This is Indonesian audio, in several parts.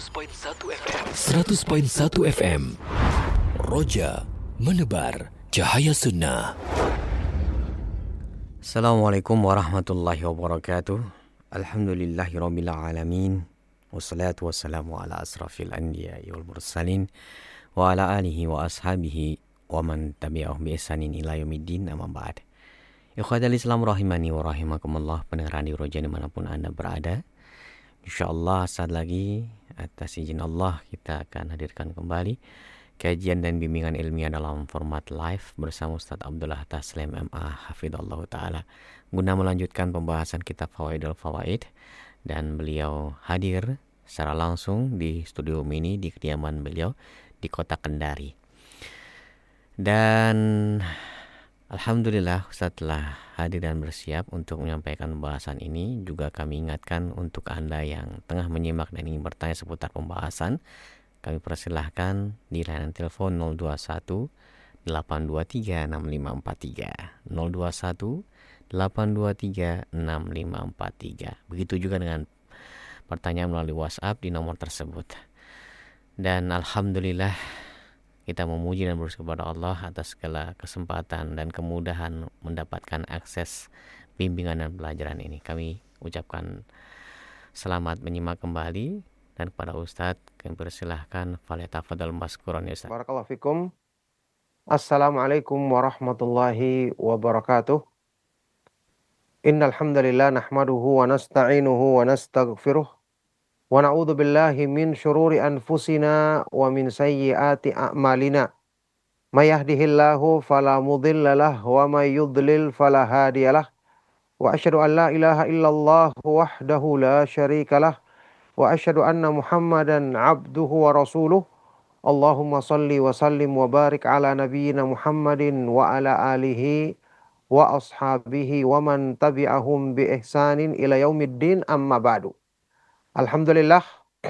100.1 FM. Roja menebar cahaya sunnah. Assalamualaikum warahmatullahi wabarakatuh. Alhamdulillahirabbil alamin. Wassalatu wassalamu ala asrafil anbiya'i wal mursalin wa ala alihi wa ashabihi wa man tabi'ahum bi ihsanin ila yaumiddin, amma ba'd. Ikhwatal Islam rahimani wa rahimakumullah, pendengar radio Roja dimanapun Anda berada. InsyaAllah saat lagi atas izin Allah kita akan hadirkan kembali kajian dan bimbingan ilmiah dalam format live bersama Ustaz Abdullah Taslim MA Hafidhullah Ta'ala guna melanjutkan pembahasan kitab Fawaidul Fawaid, dan beliau hadir secara langsung di studio mini di kediaman beliau di kota Kendari. Dan alhamdulillah Ustaz telah hadir dan bersiap untuk menyampaikan pembahasan ini. Juga kami ingatkan untuk Anda yang tengah menyimak dan ingin bertanya seputar pembahasan, kami persilahkan di layanan telepon 021 823 6543 021 823 6543. Begitu juga dengan pertanyaan melalui WhatsApp di nomor tersebut. Dan alhamdulillah kita memuji dan bersyukur kepada Allah atas segala kesempatan dan kemudahan mendapatkan akses bimbingan dan pelajaran ini. Kami ucapkan selamat menyimak kembali, dan kepada Ustadz kami persilahkan falyatafadhal mashkuran ya Ustadz. Barakallahu fikum. Assalamualaikum warahmatullahi wabarakatuh. Innal hamdalillah nahmaduhu wa nasta'inuhu wa nastaghfiruh wa na'udzu billahi min syururi anfusina wa min sayyiati a'malina. May yahdihillahu fala mudhillalah wa may yudlil fala hadiyalah. Wa asyhadu an la ilaha illallah wahdahu la syarikalah wa asyhadu anna Muhammadan abduhu wa rasuluh. Allahumma salli wa sallim wa barik ala nabiyyina Muhammadin wa ala alihi wa ashabihi wa man tabi'ahum bi ihsanin ila yaumiddin, amma ba'du. Alhamdulillah,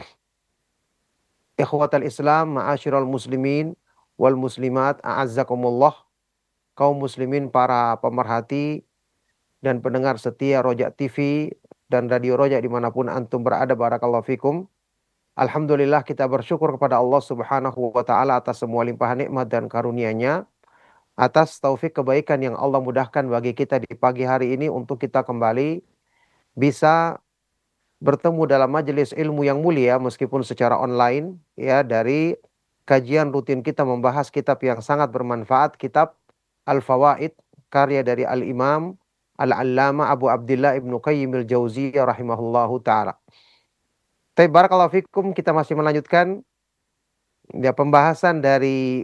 ikhwatal Islam, ma'asyiral muslimin wal muslimat, a'azzakumullah, kaum muslimin para pemerhati dan pendengar setia Roja TV dan Radio Roja dimanapun antum berada, barakallahu fikum. Alhamdulillah, kita bersyukur kepada Allah Subhanahu wa ta'ala atas semua limpahan nikmat dan karunia-Nya, atas taufik kebaikan yang Allah mudahkan bagi kita di pagi hari ini untuk kita kembali bisa bertemu dalam majelis ilmu yang mulia meskipun secara online ya, dari kajian rutin kita membahas kitab yang sangat bermanfaat, kitab Al-Fawaid karya dari Al-Imam Al-Allama Abu Abdillah Ibnu Qayyim Al-Jauziyah rahimahullahu ta'ala. Barakallahu fikum, kita masih melanjutkan ya pembahasan dari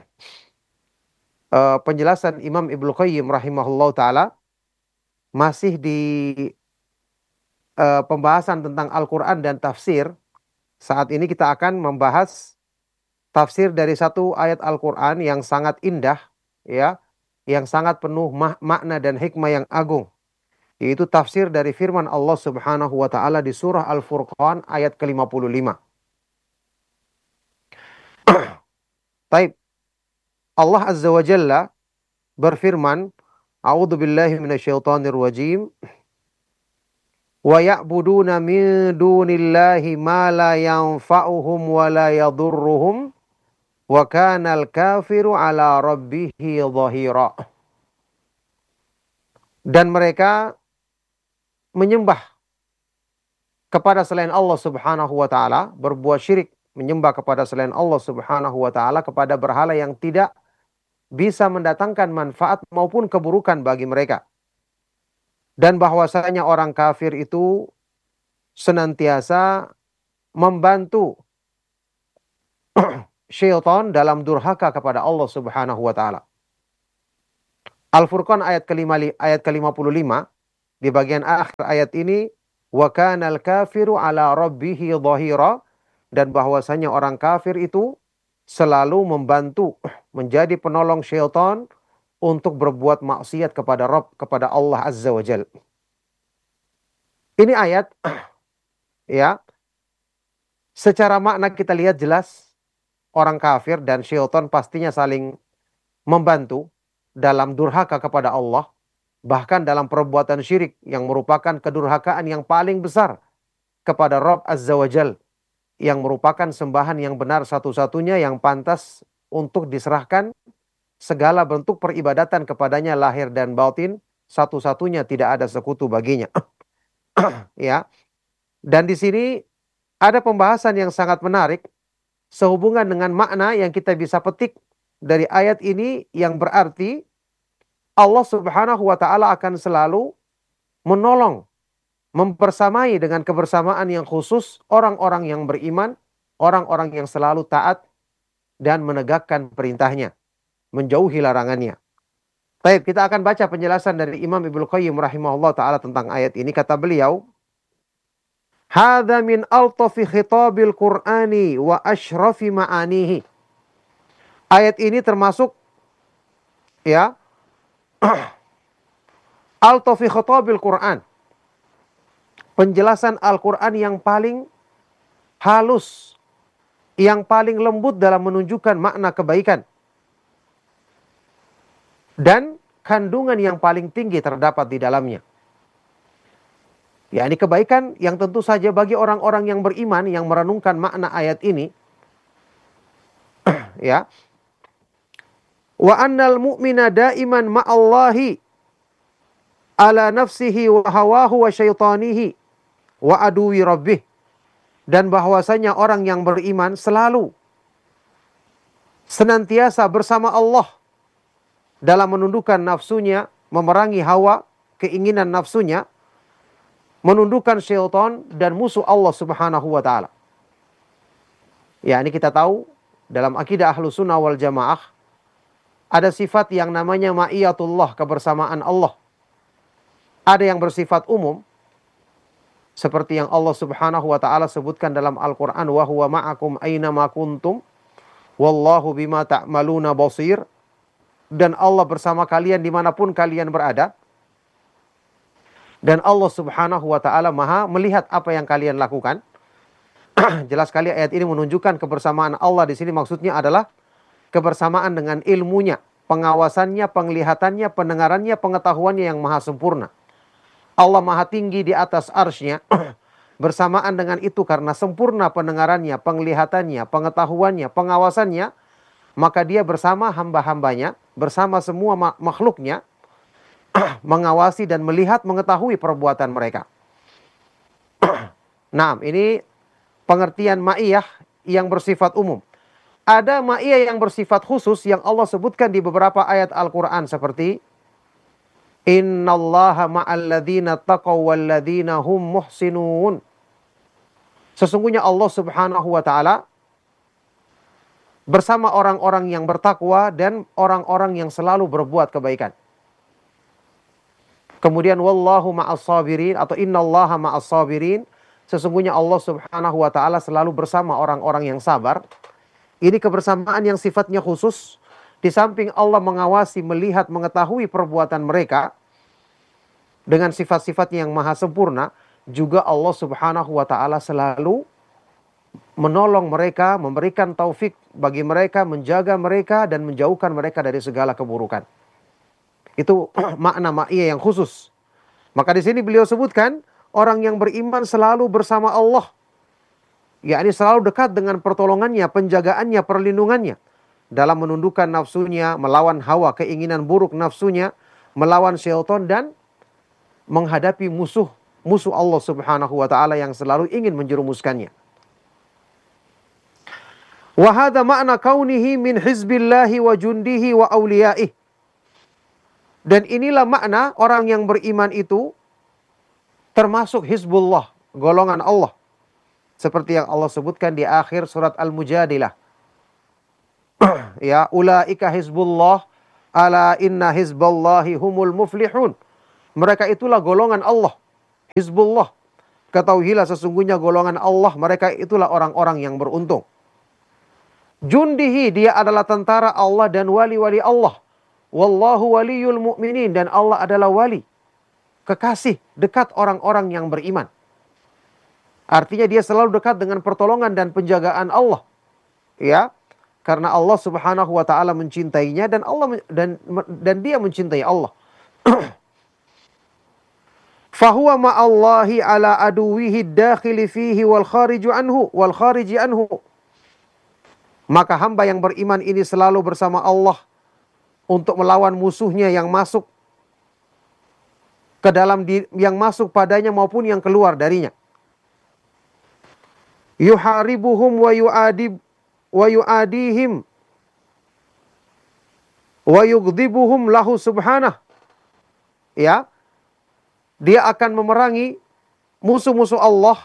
penjelasan Imam Ibnu Qayyim rahimahullahu ta'ala, masih di pembahasan tentang Al-Quran dan tafsir. Saat ini kita akan membahas tafsir dari satu ayat Al-Quran yang sangat indah ya, yang sangat penuh makna dan hikmah yang agung, yaitu tafsir dari firman Allah Subhanahu wa ta'ala di surah Al-Furqan ayat ke-55. Taib. Allah Azza wa Jalla berfirman, A'udzu billahi minasyaitonir rajim. Wa ya'buduna min dunillahi ma la yanfa'uhum wa la yadurruhum wa kanal kafiru ala rabbihi dhahira. Dan mereka menyembah kepada selain Allah Subhanahu wa ta'ala, berbuat syirik, menyembah kepada selain Allah Subhanahu wa ta'ala, kepada berhala yang tidak bisa mendatangkan manfaat maupun keburukan bagi mereka. Dan bahwasanya orang kafir itu senantiasa membantu syaitan dalam durhaka kepada Allah Subhanahu wa ta'ala. Al-Furqan ayat ke-55 di bagian akhir ayat ini, wa kanal kafiru ala rabbihi dhahira, dan bahwasanya orang kafir itu selalu membantu, menjadi penolong syaitan untuk berbuat maksiat kepada Rabb, kepada Allah Azza wa Jal. Ini ayat ya, secara makna kita lihat jelas orang kafir dan syaitan pastinya saling membantu dalam durhaka kepada Allah, bahkan dalam perbuatan syirik yang merupakan kedurhakaan yang paling besar kepada Rabb Azza wa Jal. yang merupakan sembahan yang benar satu-satunya yang pantas untuk diserahkan segala bentuk peribadatan kepadanya lahir dan batin, satu-satunya tidak ada sekutu baginya. Ya. Dan di sini ada pembahasan yang sangat menarik sehubungan dengan makna yang kita bisa petik dari ayat ini, yang berarti Allah Subhanahu wa taala akan selalu menolong, mempersamai dengan kebersamaan yang khusus orang-orang yang beriman, orang-orang yang selalu taat dan menegakkan perintahnya, menjauhi larangannya. Baik, kita akan baca penjelasan dari Imam Ibnu Qayyim rahimahullah taala tentang ayat ini. Kata beliau, "Hadza min altafi khitabil Qur'ani wa ashrafi ma'anihi." Ayat ini termasuk ya altafi khitabil Qur'an. Penjelasan Al-Qur'an yang paling halus, yang paling lembut dalam menunjukkan makna kebaikan. Dan kandungan yang paling tinggi terdapat di dalamnya. Ya, ini kebaikan yang tentu saja bagi orang-orang yang beriman yang merenungkan makna ayat ini. Ya. Wa annal mu'mina daiman ma'allahi ala nafsihi wa hawahu wa syaitanihi wa aduwi rabbih. Dan bahwasanya orang yang beriman selalu senantiasa bersama Allah dalam menundukkan nafsunya, memerangi hawa, keinginan nafsunya, menundukkan syaitan dan musuh Allah Subhanahu wa taala. Ya, ini kita tahu dalam akidah Ahlus Sunnah wal Jamaah ada sifat yang namanya ma'iyatullah, kebersamaan Allah. Ada yang bersifat umum seperti yang Allah Subhanahu wa taala sebutkan dalam Al-Qur'an, wa huwa ma'akum aina ma kuntum wallahu bima ta'maluna basir. Dan Allah bersama kalian dimanapun kalian berada. Dan Allah Subhanahu wa ta'ala maha melihat apa yang kalian lakukan. Jelas sekali ayat ini menunjukkan kebersamaan Allah di sini, maksudnya adalah kebersamaan dengan ilmunya, pengawasannya, penglihatannya, pendengarannya, pengetahuannya yang maha sempurna. Allah maha tinggi di atas arsy-Nya. Bersamaan dengan itu, karena sempurna pendengarannya, penglihatannya, pengetahuannya, pengawasannya, maka dia bersama hamba-hambanya, bersama semua makhluknya, mengawasi dan melihat, mengetahui perbuatan mereka. Nah, ini pengertian ma'iyah yang bersifat umum. Ada ma'iyah yang bersifat khusus yang Allah sebutkan di beberapa ayat Al-Quran seperti Innallaha ma'alladzina taqaw walladzina hum muhsinun. Sesungguhnya Allah Subhanahu wa ta'ala bersama orang-orang yang bertakwa dan orang-orang yang selalu berbuat kebaikan. Kemudian wallahu ma'as sabirin atau innallaha ma'as sabirin. Sesungguhnya Allah Subhanahu wa taala selalu bersama orang-orang yang sabar. Ini kebersamaan yang sifatnya khusus. Di samping Allah mengawasi, melihat, mengetahui perbuatan mereka dengan sifat-sifatnya yang maha sempurna, juga Allah Subhanahu wa taala selalu menolong mereka, memberikan taufik bagi mereka, menjaga mereka dan menjauhkan mereka dari segala keburukan. Itu makna ma'iyah yang khusus. Maka di sini beliau sebutkan orang yang beriman selalu bersama Allah. yakni selalu dekat dengan pertolongannya, penjagaannya, perlindungannya dalam menundukkan nafsunya, melawan hawa, keinginan buruk nafsunya, melawan syaitan dan menghadapi musuh Allah Subhanahu wa taala yang selalu ingin menjerumuskannya. Wa hadha ma'na kaunihi min hizbillahi wa jundihi wa awliyaih. Dan inilah makna orang yang beriman itu termasuk hizbullah, golongan Allah. Seperti yang Allah sebutkan di akhir surat Al-Mujadilah. Ya, ulaika hizbullah, ala inna hizballahi humul muflihun. Mereka itulah golongan Allah, hizbullah. Ketahuilah sesungguhnya golongan Allah, mereka itulah orang-orang yang beruntung. Jundihi, dia adalah tentara Allah dan wali-wali Allah. Wallahu waliyul mu'minin, dan Allah adalah wali, kekasih, dekat orang-orang yang beriman. Artinya dia selalu dekat dengan pertolongan dan penjagaan Allah. Ya, karena Allah Subhanahu wa taala mencintainya dan Allah dan dia mencintai Allah. fahuwa ma'allahi ala aduwihi dakhili fihi wal khariji anhu. Maka hamba yang beriman ini selalu bersama Allah untuk melawan musuhnya yang masuk ke dalam yang masuk padanya maupun yang keluar darinya. Yuharibuhum wa yu'adihim wa yughdhibuhum lahu subhanah. Ya, dia akan memerangi musuh-musuh Allah,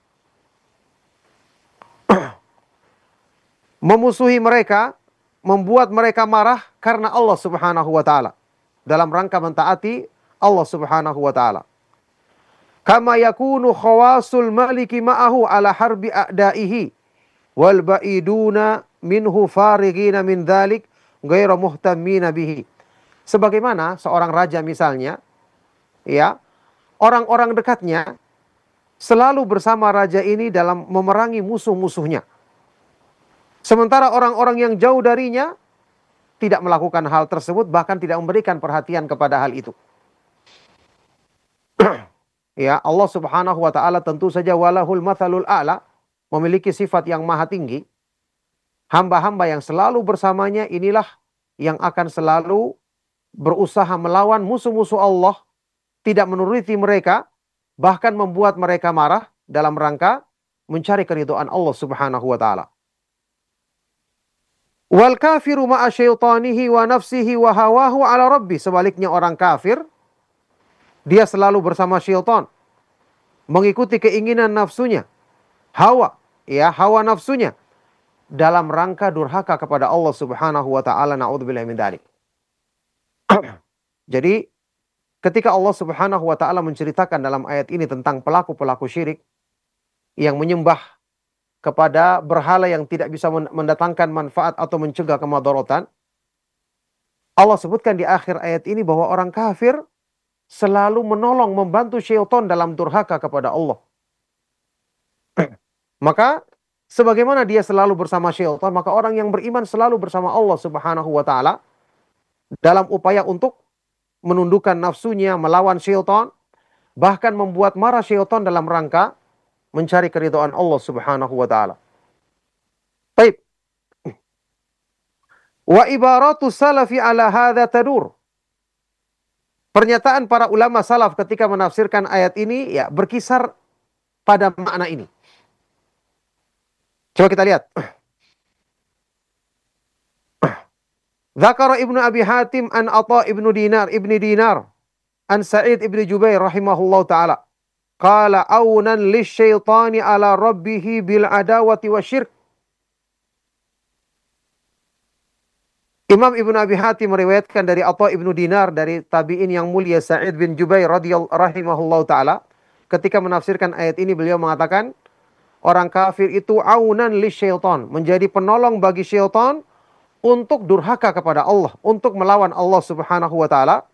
memusuhi mereka, membuat mereka marah karena Allah Subhanahu wa taala, dalam rangka mentaati Allah Subhanahu wa taala. Kama yakunu khawasul maliki ma'ahu ala harbi a'daihi wal ba'iduna minhu farighina min dzalik ghairu muhtammina bihi. Sebagaimana seorang raja misalnya, ya, orang-orang dekatnya selalu bersama raja ini dalam memerangi musuh-musuhnya. Sementara orang-orang yang jauh darinya tidak melakukan hal tersebut, bahkan tidak memberikan perhatian kepada hal itu. Ya, Allah Subhanahu wa taala tentu saja walahul matsalul a'la, memiliki sifat yang maha tinggi. Hamba-hamba yang selalu bersamanya inilah yang akan selalu berusaha melawan musuh-musuh Allah, tidak menuruti mereka, bahkan membuat mereka marah dalam rangka mencari keridhaan Allah Subhanahu wa taala. Wal kafiru ma'a syaitanihi wa nafsihi wa hawahu ala rabbi. Sebaliknya orang kafir, dia selalu bersama syaitan, mengikuti keinginan nafsunya, hawa nafsunya, dalam rangka durhaka kepada Allah Subhanahu wa taala. Na'udzubillahi min dzalik. Jadi ketika Allah Subhanahu wa taala menceritakan dalam ayat ini tentang pelaku-pelaku syirik yang menyembah kepada berhala yang tidak bisa mendatangkan manfaat atau mencegah kemadaratan, Allah sebutkan di akhir ayat ini bahwa orang kafir selalu menolong, membantu syaitan dalam durhaka kepada Allah. Maka sebagaimana dia selalu bersama syaitan, maka orang yang beriman selalu bersama Allah Subhanahu wa taala dalam upaya untuk menundukkan nafsunya, melawan syaitan, bahkan membuat marah syaitan dalam rangka mencari keridhaan Allah Subhanahu wa taala. Baik. Wa ibaratu salafi ala hadza tadur. Pernyataan para ulama salaf ketika menafsirkan ayat ini ya berkisar pada makna ini. Coba kita lihat. Dzakara Ibnu Abi Hatim an Atha ibnu Dinar an Sa'id ibnu Jubair rahimahullahu taala. Qala aunan lisyaitani ala rabbih bil adawati wasyirk. Imam Ibnu Abi Hatim meriwayatkan dari Atha ibnu Dinar dari tabi'in yang mulia Sa'id bin Jubair radhiyallahu rahimahullahu taala, ketika menafsirkan ayat ini beliau mengatakan orang kafir itu aunan lisyaitan, menjadi penolong bagi syaitan untuk durhaka kepada Allah, untuk melawan Allah Subhanahu wa taala,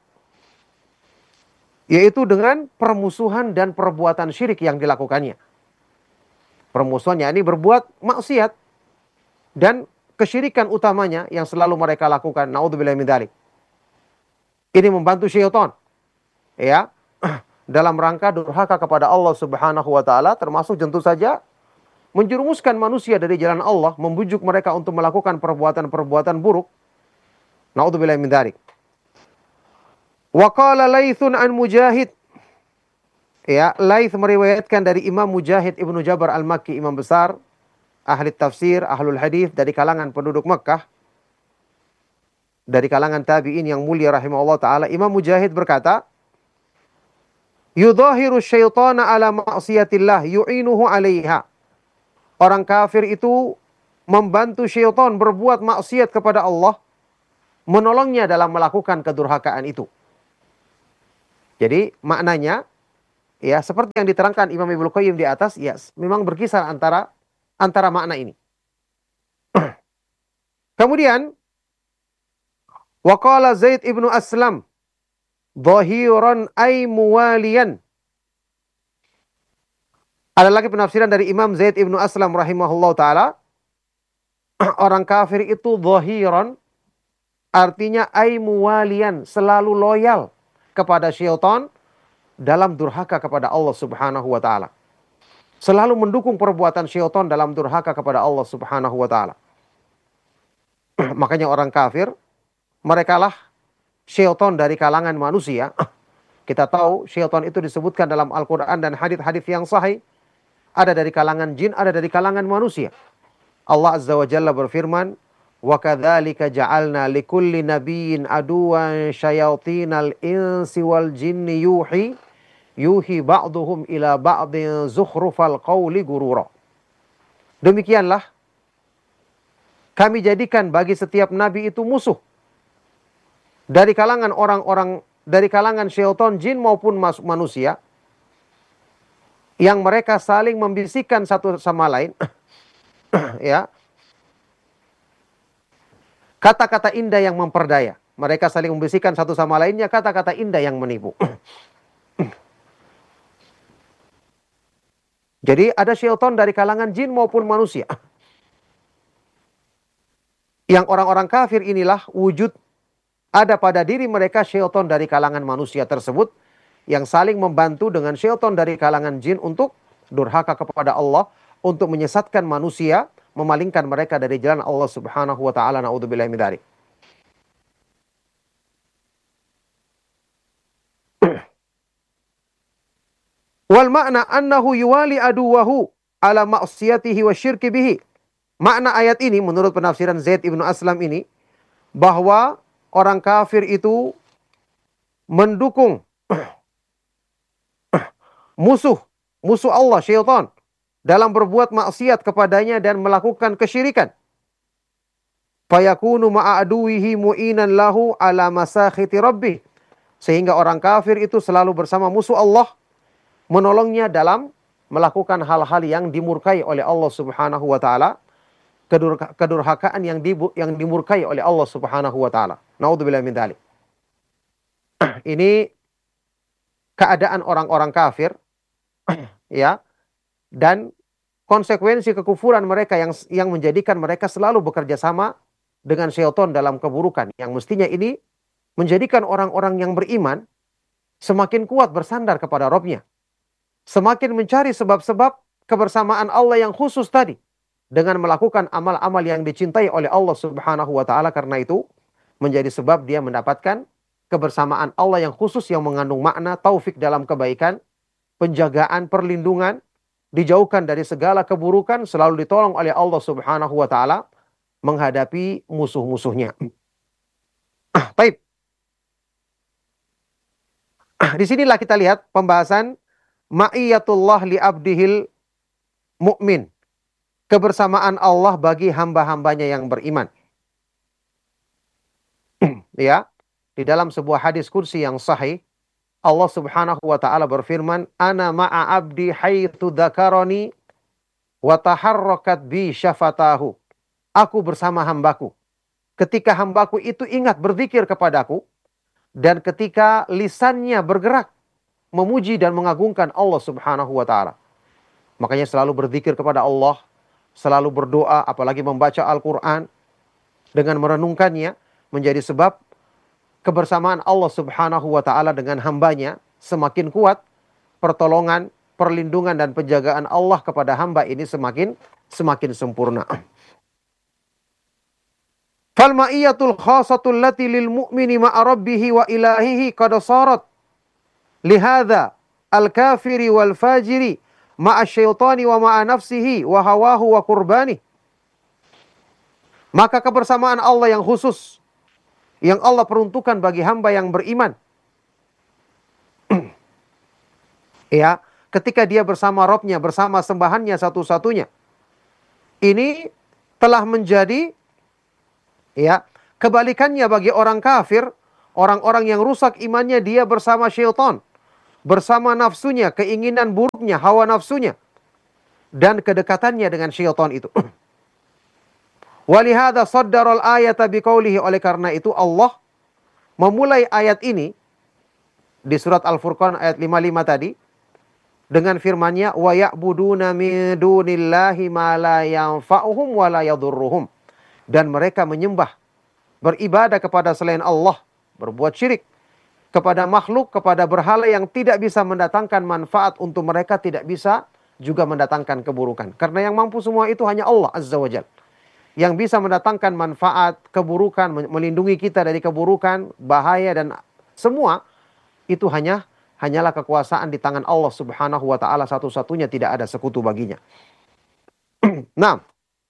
yaitu dengan permusuhan dan perbuatan syirik yang dilakukannya. Permusuhannya ini berbuat maksiat dan kesyirikan utamanya yang selalu mereka lakukan, naudzubillahi min dzalik, ini membantu syaitan, ya, dalam rangka durhaka kepada Allah Subhanahu wa taala, termasuk tentu saja menjerumuskan manusia dari jalan Allah, membujuk mereka untuk melakukan perbuatan-perbuatan buruk. Naudzubillahi min dzalik. Wa qala Laitsun an Mujahid. Ya, Laits meriwayatkan dari Imam Mujahid Ibnu Jabr Al-Makki, imam besar ahli tafsir, ahlul hadis dari kalangan penduduk Makkah, dari kalangan tabi'in yang mulia rahimahullah taala. Imam Mujahid berkata, yudhahiru syaitana ala ma'siyatillah yu'inuhu 'alaiha. Orang kafir itu membantu syaitan berbuat maksiat kepada Allah, menolongnya dalam melakukan kedurhakaan itu. Jadi maknanya ya seperti yang diterangkan Imam Ibnu Qayyim di atas, ya memang berkisar antara makna ini. Kemudian waqala Zaid ibnu Aslam dhahiran ay muwaliyan. Ada lagi penafsiran dari Imam Zaid ibnu Aslam rahimahullah taala, orang kafir itu dhahiran artinya ay muwaliyan, selalu loyal kepada syaitan dalam durhaka kepada Allah Subhanahu wa taala. Selalu mendukung perbuatan syaitan dalam durhaka kepada Allah Subhanahu wa taala. Makanya orang kafir, merekalah syaitan dari kalangan manusia. Kita tahu syaitan itu disebutkan dalam Al-Quran dan hadis-hadis yang sahih. Ada dari kalangan jin, ada dari kalangan manusia. Allah Azza wa Jalla berfirman, وَكَذَلِكَ جَعَلْنَا لِكُلِّ نَبِيٍّ عَدُوًّا شَيَاطِينَ الْإِنسِ وَالْجِنِّ يُوحِي بَعْضُهُمْ إِلَى بَعْضٍ زُخْرُفَ الْقَوْلِ غُرُورًا. Demikianlah kami jadikan bagi setiap nabi itu musuh dari kalangan orang-orang, dari kalangan syaitan, jin maupun manusia, yang mereka saling membisikkan satu sama lain ya, kata-kata indah yang memperdaya. Mereka saling membisikkan satu sama lainnya kata-kata indah yang menipu. Jadi ada syaitan dari kalangan jin maupun manusia. Yang orang-orang kafir inilah wujud ada pada diri mereka syaitan dari kalangan manusia tersebut, yang saling membantu dengan syaitan dari kalangan jin untuk durhaka kepada Allah, untuk menyesatkan manusia, memalingkan mereka dari jalan Allah Subhanahu wa taala. Naudzubillahi min dzalik. Wal makna annahu yuwali aduwahu ala ma'siyatihi wa syirki bihi. Makna ayat ini menurut penafsiran Zaid ibnu Aslam ini, bahwa orang kafir itu mendukung musuh Allah, syaitan, dalam berbuat maksiat kepadanya dan melakukan kesyirikan. Fayakunu ma'aduwihi mu'inan lahu ala masakhiti rabbih. Sehingga orang kafir itu selalu bersama musuh Allah, menolongnya dalam melakukan hal-hal yang dimurkai oleh Allah Subhanahu wa taala, kedurhakaan yang dimurkai oleh Allah Subhanahu wa taala. Naudzubillahi min dzalik. Ini keadaan orang-orang kafir ya, dan konsekuensi kekufuran mereka yang menjadikan mereka selalu bekerja sama dengan syaitan dalam keburukan, yang mestinya ini menjadikan orang-orang yang beriman semakin kuat bersandar kepada Rabb-nya, semakin mencari sebab-sebab kebersamaan Allah yang khusus tadi, dengan melakukan amal-amal yang dicintai oleh Allah Subhanahu wa taala. Karena itu menjadi sebab dia mendapatkan kebersamaan Allah yang khusus, yang mengandung makna taufik dalam kebaikan, penjagaan, perlindungan, dijauhkan dari segala keburukan, selalu ditolong oleh Allah Subhanahu wa taala menghadapi musuh-musuhnya. Baik. Di sinilah kita lihat pembahasan ma'iyatullah li abdihil mu'min, kebersamaan Allah bagi hamba-hambanya yang beriman. Ya, di dalam sebuah hadis kursi yang sahih, Allah Subhanahu wa taala berfirman, "Ana ma'a abdi haitsu dzakarani wa taharrakat bi syafatahu." Aku bersama hambaku ketika hambaku itu ingat berzikir kepadaku, dan ketika lisannya bergerak memuji dan mengagungkan Allah Subhanahu wa taala. Makanya selalu berzikir kepada Allah, selalu berdoa, apalagi membaca Al-Quran dengan merenungkannya, menjadi sebab kebersamaan Allah Subhanahu wa taala dengan hambanya semakin kuat. Pertolongan, perlindungan dan penjagaan Allah kepada hamba ini semakin sempurna. Fal ma'iyatul khasatul lati lil mu'mini ma'a rabbihi wa ilahihi qad sarat lihadza al-kafiri wal fajiri ma'a syaitani wa ma'a nafsihi wa hawahu wa qurbani. Maka kebersamaan Allah yang khusus, yang Allah peruntukkan bagi hamba yang beriman, ya, ketika dia bersama Rabb-nya, bersama sembahannya satu-satunya, ini telah menjadi, ya, kebalikannya bagi orang kafir, orang-orang yang rusak imannya, dia bersama syaitan, bersama nafsunya, keinginan buruknya, hawa nafsunya, dan kedekatannya dengan syaitan itu. Walihada saddaral ayata biqaulihi, oleh karena itu Allah memulai ayat ini di surat Al-Furqan ayat 55 tadi dengan firman-Nya, wa ya'buduna min dunillahi ma la yanfa'uhum wa la yadhurruhum, dan mereka menyembah, beribadah kepada selain Allah, berbuat syirik kepada makhluk, kepada berhala yang tidak bisa mendatangkan manfaat untuk mereka, tidak bisa juga mendatangkan keburukan. Karena yang mampu semua itu hanya Allah Azza wa Jalla. Yang bisa mendatangkan manfaat, keburukan, melindungi kita dari keburukan, bahaya dan semua itu hanyalah kekuasaan di tangan Allah Subhanahu wa taala satu-satunya, tidak ada sekutu baginya. Nah,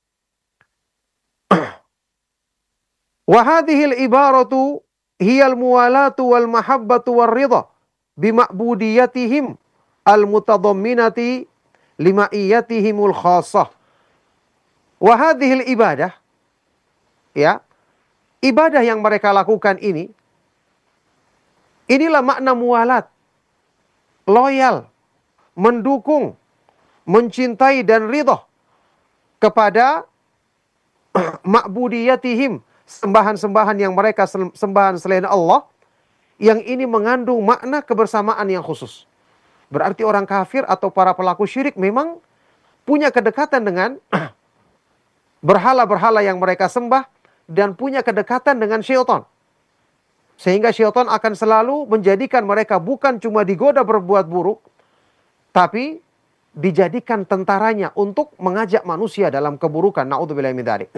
wa hadhil ibaratu hiyal muwalatu wal mahabbatu war ridha bima'budiyatihim al mutadamminati limaiyatihimul khassah. Wa hadhil ibadah, ya, ibadah yang mereka lakukan ini, inilah makna muwalat, loyal, mendukung, mencintai dan ridha kepada ma'budiyatihim, sembahan-sembahan yang mereka sembahan selain Allah, yang ini mengandung makna kebersamaan yang khusus. Berarti orang kafir atau para pelaku syirik memang punya kedekatan dengan berhala-berhala yang mereka sembah dan punya kedekatan dengan syaitan. Sehingga syaitan akan selalu menjadikan mereka bukan cuma digoda berbuat buruk, tapi dijadikan tentaranya untuk mengajak manusia dalam keburukan. Na'udzubillahi min dzalik.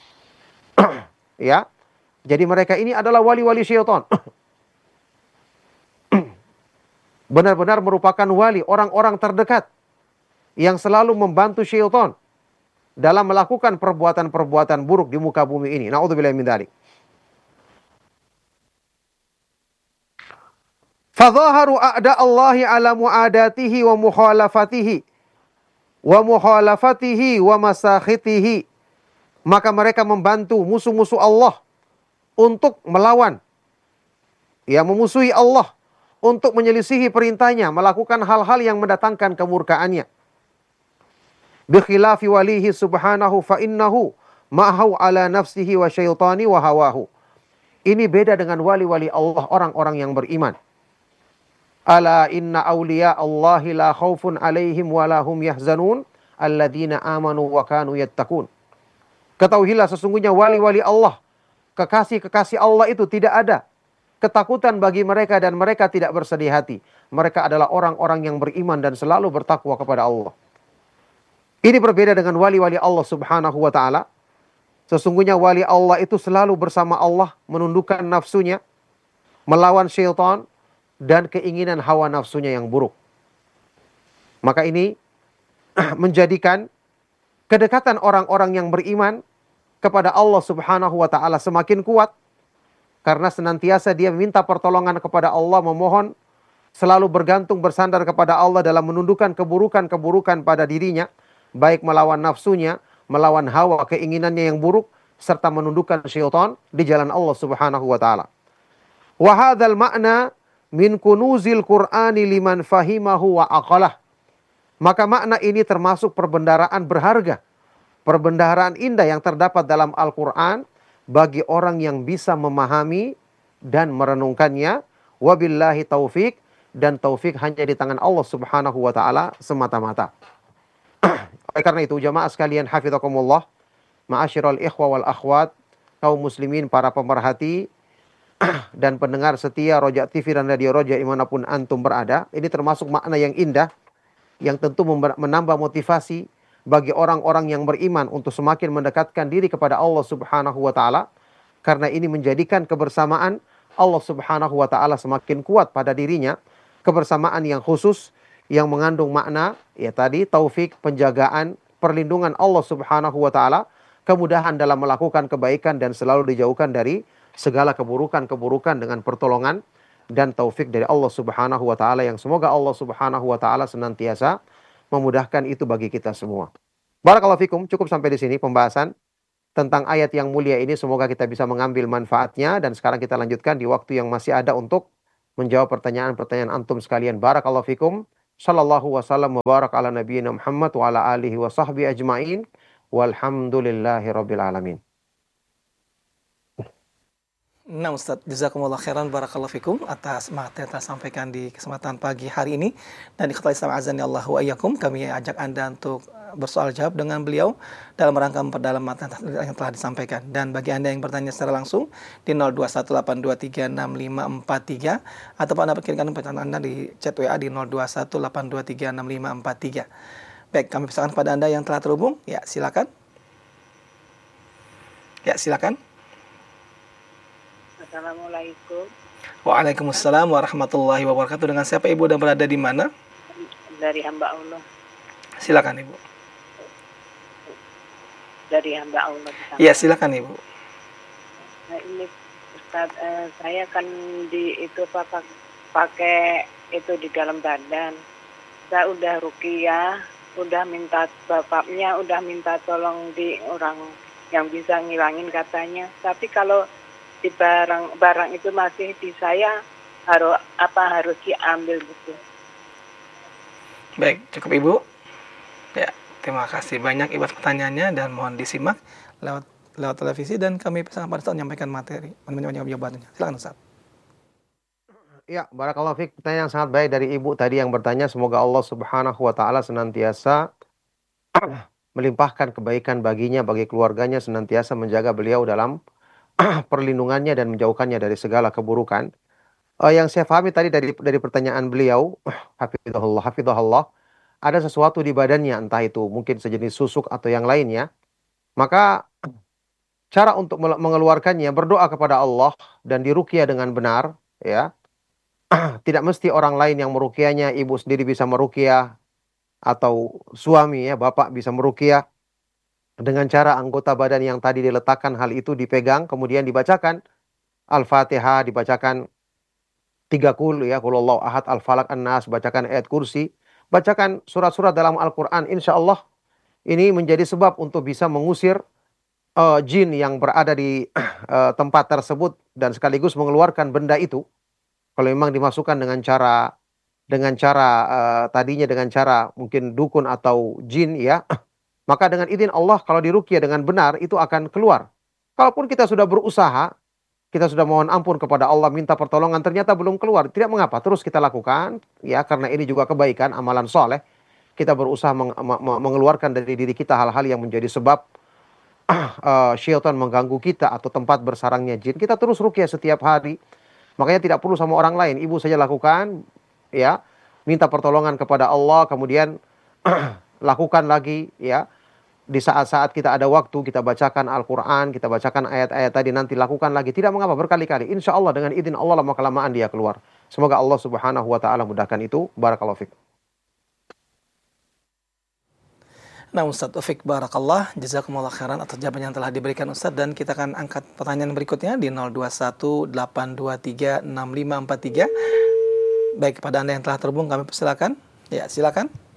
Ya. Jadi mereka ini adalah wali-wali syaitan. Benar-benar merupakan wali, orang-orang terdekat yang selalu membantu syaitan dalam melakukan perbuatan-perbuatan buruk di muka bumi ini. Na'udzubillahi min dzalik. Fadhaharu a'da Allahi ala mu'adatihi wa mukhalafatihi wa masakhitihi. Maka mereka membantu musuh-musuh Allah untuk melawan, ya, memusuhi Allah, untuk menyelisihi perintahnya, melakukan hal-hal yang mendatangkan kemurkaannya. Bikhilafi walihi subhanahu fa innahu ma'ahu ala nafsihi wa syaitani wa hawahu. Ini beda dengan wali-wali Allah, orang-orang yang beriman. Ala inna awliya Allahi la khawfun alaihim wa lahum yahzanun alladzina amanu wa kanu yattaqun. Ketahuilah sesungguhnya wali-wali Allah, kekasih-kekasih Allah itu tidak ada ketakutan bagi mereka dan mereka tidak bersedih hati. Mereka adalah orang-orang yang beriman dan selalu bertakwa kepada Allah. Ini berbeda dengan wali-wali Allah Subhanahu wa taala. Sesungguhnya wali Allah itu selalu bersama Allah, menundukkan nafsunya, melawan syaitan dan keinginan hawa nafsunya yang buruk. Maka ini menjadikan kedekatan orang-orang yang beriman kepada Allah Subhanahu wa taala semakin kuat, karena senantiasa dia meminta pertolongan kepada Allah, memohon, selalu bergantung bersandar kepada Allah dalam menundukkan keburukan-keburukan pada dirinya, baik melawan nafsunya, melawan hawa keinginannya yang buruk, serta menundukkan syaitan di jalan Allah Subhanahu wa taala. Wa hadzal ma'na min kunuzil Qur'ani liman fahimahu wa aqalah. Maka makna ini termasuk perbendaharaan berharga, perbendaharaan indah yang terdapat dalam Al-Qur'an bagi orang yang bisa memahami dan merenungkannya. Wabillahi taufik, dan taufik hanya di tangan Allah Subhanahu wa taala semata-mata. Oleh karena itu jamaah sekalian hafizakumullah, ma'asyiral ikhwa wal akhwat, kaum muslimin, para pemerhati dan pendengar setia Roja TV dan Radio Roja dimanapun antum berada, ini termasuk makna yang indah yang tentu menambah motivasi bagi orang-orang yang beriman untuk semakin mendekatkan diri kepada Allah Subhanahu wa taala, karena ini menjadikan kebersamaan Allah Subhanahu wa taala semakin kuat pada dirinya, kebersamaan yang khusus yang mengandung makna, ya tadi, taufik, penjagaan, perlindungan Allah Subhanahu wa taala, kemudahan dalam melakukan kebaikan dan selalu dijauhkan dari segala keburukan-keburukan dengan pertolongan dan taufik dari Allah Subhanahu wa taala, yang semoga Allah Subhanahu wa taala senantiasa memudahkan itu bagi kita semua. Barakallahu fikum, cukup sampai di sini pembahasan tentang ayat yang mulia ini, semoga kita bisa mengambil manfaatnya, dan sekarang kita lanjutkan di waktu yang masih ada untuk menjawab pertanyaan-pertanyaan antum sekalian. Barakallahu fikum. Sallallahu wasallam wa barak ala nabiyyina Muhammad wa ala alihi wa sahbihi ajma'in. Walhamdulillahi rabbil alamin. Nah Ustaz, jazakumullah khairan, barakallahu fikum atas materi yang telah sampaikan di kesempatan pagi hari ini. Dan di Ikhwatul Islam azani Allah wa iyyakum, kami ajak Anda untuk bersoal jawab dengan beliau dalam rangka memperdalam materi yang telah disampaikan. Dan bagi Anda yang bertanya secara langsung di 0218236543 atau Anda kirimkan pertanyaan Anda di chat WA di 0218236543. Baik, kami persilakan kepada Anda yang telah terhubung. Ya, silakan. Ya, silakan. Assalamualaikum. Waalaikumsalam warahmatullahi wabarakatuh. Dengan siapa Ibu dan berada di mana? Dari hamba Allah. Silakan Ibu. Dari hamba Allah. Iya, silakan Ibu. Nah, ini Ustaz, saya kan pakai itu di dalam badan. Saya udah ruqyah, udah minta bapaknya, udah minta tolong di orang yang bisa ngilangin katanya. Tapi kalau di barang itu masih di saya, harus diambil gitu. Baik, cukup Ibu. Ya, terima kasih banyak Ibu atas pertanyaannya dan mohon disimak lewat televisi dan kami sangat pada saat menyampaikan materi, menyampaikan jawabannya. Silakan Ustaz. Ya, barakallahu fiik. Pertanyaan yang sangat baik dari Ibu tadi yang bertanya, semoga Allah Subhanahu wa taala senantiasa melimpahkan kebaikan baginya, bagi keluarganya, senantiasa menjaga beliau dalam perlindungannya dan menjauhkannya dari segala keburukan. Yang saya pahami tadi dari pertanyaan beliau, hafizahullah, ada sesuatu di badannya, entah itu mungkin sejenis susuk atau yang lainnya. Maka cara untuk mengeluarkannya berdoa kepada Allah dan diruqyah dengan benar, ya. Tidak mesti orang lain yang meruqyahnya, ibu sendiri bisa meruqyah atau suami, ya, bapak bisa meruqyah dengan cara anggota badan yang tadi diletakkan, hal itu dipegang kemudian dibacakan Al-Fatihah, dibacakan 3 kul, ya, qul huwallahu ahad, al-falaq, an-nas, bacakan ayat kursi, bacakan surat-surat dalam Al-Qur'an. Insya Allah ini menjadi sebab untuk bisa mengusir jin yang berada di tempat tersebut dan sekaligus mengeluarkan benda itu. Kalau memang dimasukkan dengan cara tadinya dengan cara mungkin dukun atau jin, ya, maka dengan izin Allah kalau diruqyah dengan benar itu akan keluar. Kalaupun kita sudah berusaha, kita sudah mohon ampun kepada Allah, minta pertolongan, ternyata belum keluar, tidak mengapa, terus kita lakukan, ya, karena ini juga kebaikan, amalan soleh. Kita berusaha mengeluarkan dari diri kita hal-hal yang menjadi sebab syaitan mengganggu kita atau tempat bersarangnya jin. Kita terus ruqyah setiap hari. Makanya tidak perlu sama orang lain, ibu saja lakukan, ya, minta pertolongan kepada Allah, kemudian lakukan lagi, ya. Di saat-saat kita ada waktu, kita bacakan Al-Quran, kita bacakan ayat-ayat tadi, nanti lakukan lagi. Tidak mengapa, berkali-kali. Insya Allah dengan izin Allah lama-kelamaan dia keluar. Semoga Allah Subhanahu wa ta'ala mudahkan itu. Barakallahu fiik. Nah Ustaz Taufik Barakallah, jazakumullah khairan atas jawaban yang telah diberikan Ustaz. Dan kita akan angkat pertanyaan berikutnya di 0218236543. Baik, kepada Anda yang telah terhubung kami persilakan. Ya, silakan.